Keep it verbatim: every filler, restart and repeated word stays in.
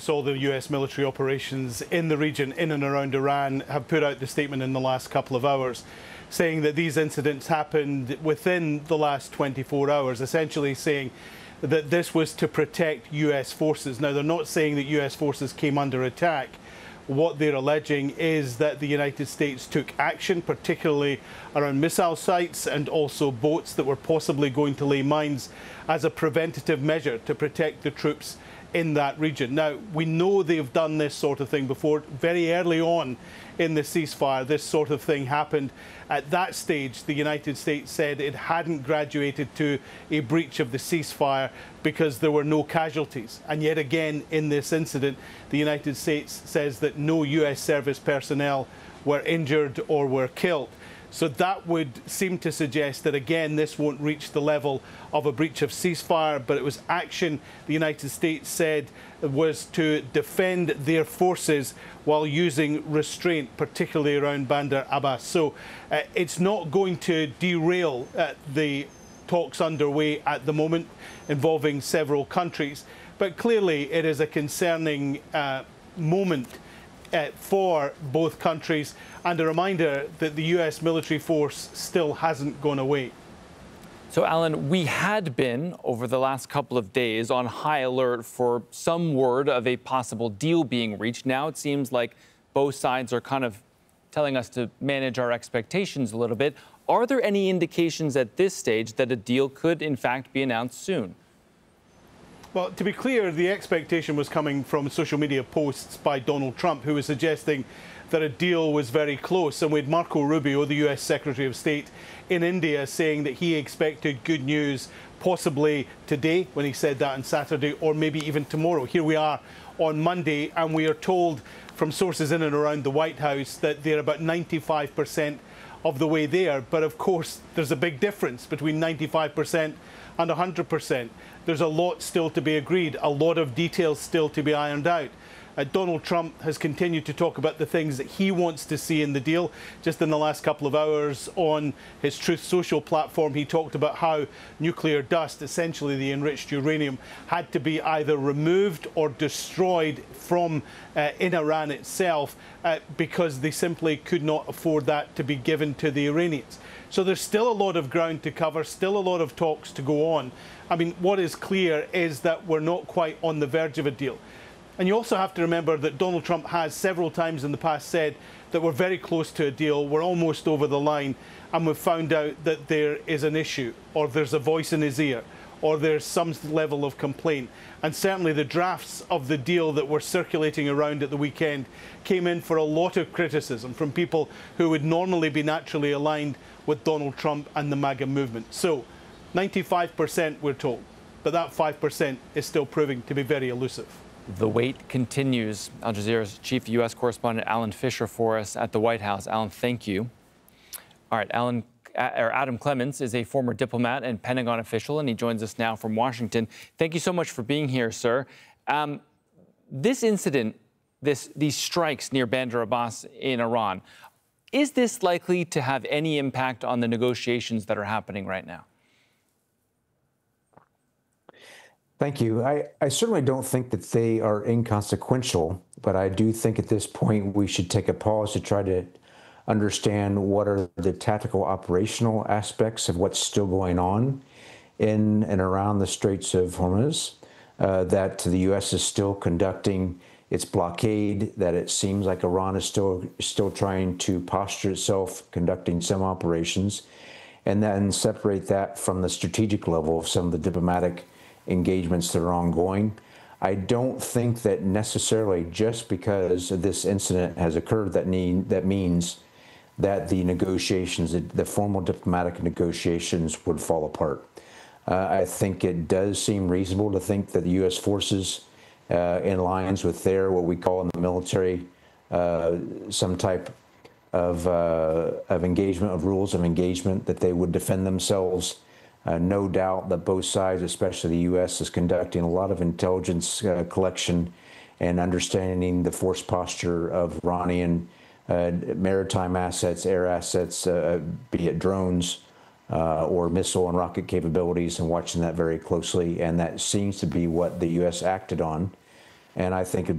course, all the U S military operations in the region, in and around Iran, have put out the statement in the last couple of hours, saying that these incidents happened within the last twenty-four hours, essentially saying that this was to protect U S forces. Now, they're not saying that U S forces came under attack. What they're alleging is that the United States took action, particularly around missile sites and also boats that were possibly going to lay mines as a preventative measure to protect the troops in that region. Now, we know they've done this sort of thing before. Very early on in the ceasefire, this sort of thing happened. At that stage, the United States said it hadn't graduated to a breach of the ceasefire because there were no casualties. And yet again, in this incident, the United States says that no U S service personnel were injured or were killed. So that would seem to suggest that, again, this won't reach the level of a breach of ceasefire, but it was action the United States said was to defend their forces while using restraint, particularly around Bandar Abbas. So uh, it's not going to derail uh, the talks underway at the moment involving several countries, but clearly it is a concerning uh, moment Uh, for both countries, and a reminder that the U S military force still hasn't gone away. So, Alan, we had been, over the last couple of days, on high alert for some word of a possible deal being reached. Now it seems like both sides are kind of telling us to manage our expectations a little bit. Are there any indications at this stage that a deal could, in fact, be announced soon? Well, to be clear, the expectation was coming from social media posts by Donald Trump, who was suggesting that a deal was very close. And with Marco Rubio, the U S Secretary of State in India, saying that he expected good news possibly today, when he said that on Saturday, or maybe even tomorrow. Here we are on Monday, and we are told from sources in and around the White House that they're about ninety-five percent of the way there. But of course, there's a big difference between ninety-five percent and one hundred percent. There's a lot still to be agreed, a lot of details still to be ironed out. Uh, Donald Trump has continued to talk about the things that he wants to see in the deal. Just in the last couple of hours on his Truth Social platform, he talked about how nuclear dust, essentially the enriched uranium, had to be either removed or destroyed from uh, in Iran itself uh, because they simply could not afford that to be given to the Iranians. So there's still a lot of ground to cover, still a lot of talks to go on. I mean, what is clear is that we're not quite on the verge of a deal. And you also have to remember that Donald Trump has several times in the past said that we're very close to a deal, we're almost over the line, and we've found out that there is an issue, or there's a voice in his ear, or there's some level of complaint. And certainly the drafts of the deal that were circulating around at the weekend came in for a lot of criticism from people who would normally be naturally aligned with Donald Trump and the MAGA movement. So ninety-five percent we're told, but that five percent is still proving to be very elusive. The wait continues. Al Jazeera's chief U S correspondent Alan Fisher for us at the White House. Alan, thank you. All right, Alan, or Adam Clements is a former diplomat and Pentagon official, and he joins us now from Washington. Thank you so much for being here, sir. Um, this incident, this, these strikes near Bandar Abbas in Iran, is this likely to have any impact on the negotiations that are happening right now? Thank you. I, I certainly don't think that they are inconsequential, but I do think at this point we should take a pause to try to understand what are the tactical operational aspects of what's still going on in and around the Straits of Hormuz, uh, that the U S is still conducting its blockade, that it seems like Iran is still, still trying to posture itself, conducting some operations, and then separate that from the strategic level of some of the diplomatic engagements that are ongoing. I don't think that necessarily just because this incident has occurred that need, that means that the negotiations, the formal diplomatic negotiations would fall apart. Uh, I think it does seem reasonable to think that the U S forces, uh, in lines with their, what we call in the military, uh, some type of, uh, of engagement, of rules of engagement, that they would defend themselves. Uh, no doubt that both sides, especially the U S, is conducting a lot of intelligence uh, collection and understanding the force posture of Iranian uh, maritime assets, air assets, uh, be it drones uh, or missile and rocket capabilities, and watching that very closely. And that seems to be what the U S acted on. And I think